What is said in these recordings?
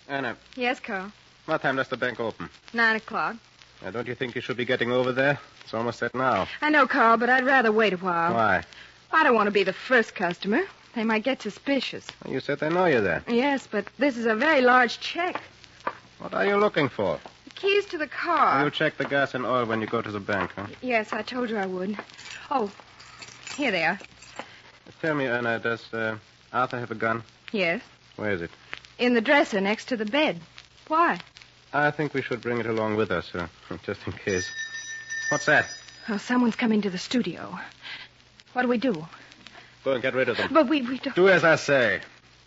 Anna, Yes, Carl. what time does the bank open? 9 o'clock. Now, don't you think you should be getting over there? It's almost at now. I know, Carl, but I'd rather wait a while. Why? I don't want to be the first customer. They might get suspicious. Well, you said they know you're there. Yes, but this is a very large check. What are you looking for? The keys to the car. You check the gas and oil when you go to the bank, huh? Yes, I told you I would. Oh, here they are. Tell me, Anna, does Arthur have a gun? Yes. Where is it? In the dresser next to the bed. Why? I think we should bring it along with us, just in case. What's that? Oh, someone's coming to the studio. What do we do? Go and get rid of them. But we don't... Do as I say.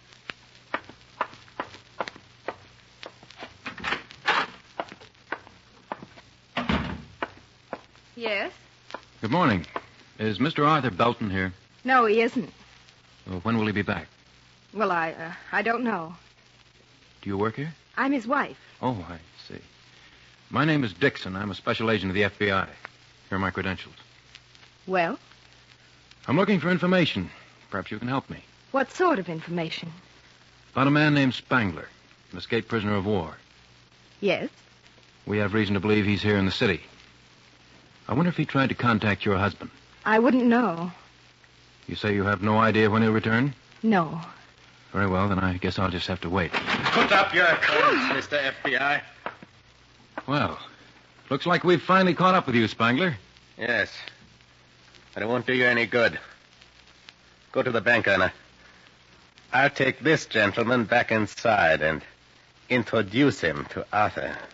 Yes? Good morning. Is Mr. Arthur Belton here? No, he isn't. Well, when will he be back? Well, I don't know. Do you work here? I'm his wife. Oh, I see. My name is Dixon. I'm a special agent of the FBI. Here are my credentials. Well? I'm looking for information. Perhaps you can help me. What sort of information? About a man named Spangler, an escaped prisoner of war. Yes? We have reason to believe he's here in the city. I wonder if he tried to contact your husband. I wouldn't know. You say you have no idea when he'll return? No. Very well, then I guess I'll just have to wait. Put up your hands, Mr. FBI. Well, looks like we've finally caught up with you, Spangler. Yes. But it won't do you any good. Go to the bank, Anna. I'll take this gentleman back inside and introduce him to Arthur.